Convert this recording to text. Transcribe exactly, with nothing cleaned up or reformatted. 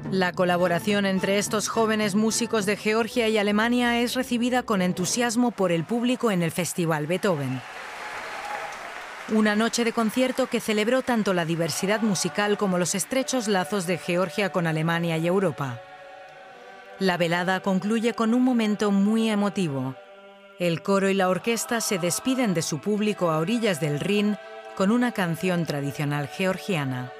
La colaboración entre estos jóvenes músicos de Georgia y Alemania es recibida con entusiasmo por el público en el Festival Beethoven. Una noche de concierto que celebró tanto la diversidad musical como los estrechos lazos de Georgia con Alemania y Europa. La velada concluye con un momento muy emotivo. El coro y la orquesta se despiden de su público a orillas del Rin con una canción tradicional georgiana.